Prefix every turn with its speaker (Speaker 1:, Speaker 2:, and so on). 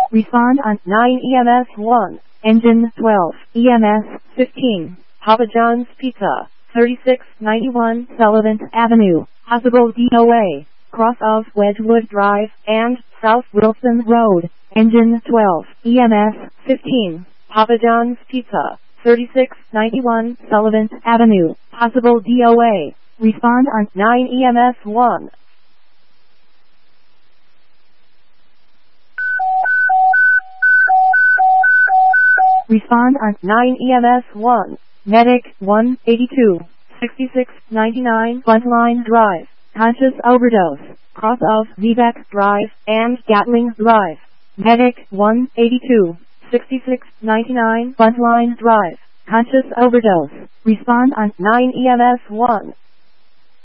Speaker 1: Respond on 9 EMS 1. Engine 12. EMS 15. Papa John's Pizza. 3691 Sullivan Avenue. Possible DOA. Cross of Wedgwood Drive and South Wilson Road. Engine 12. EMS 15. Papa John's Pizza. 3691 Sullivan Avenue. Possible DOA. Respond on 9 EMS 1. Respond on 9 EMS 1. Medic 182. 6699 Buntline Drive. Conscious overdose. Cross of Zeebeck Drive and Gatling Drive. Medic 182. 6699 Buntline Drive. Conscious overdose. Respond on 9 EMS 1.